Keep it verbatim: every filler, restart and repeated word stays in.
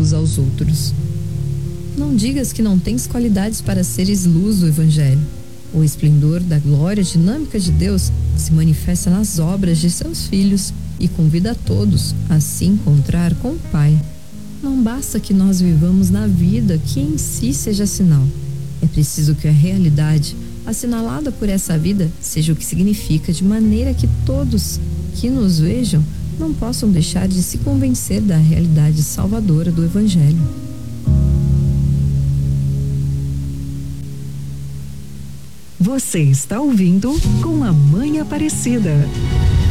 uns aos outros. Não digas que não tens qualidades para seres luz do Evangelho. O esplendor da glória dinâmica de Deus se manifesta nas obras de seus filhos e convida a todos a se encontrar com o Pai. Não basta que nós vivamos na vida que em si seja sinal. É preciso que a realidade assinalada por essa vida seja o que significa, de maneira que todos que nos vejam não possam deixar de se convencer da realidade salvadora do Evangelho. Você está ouvindo Com a Mãe Aparecida.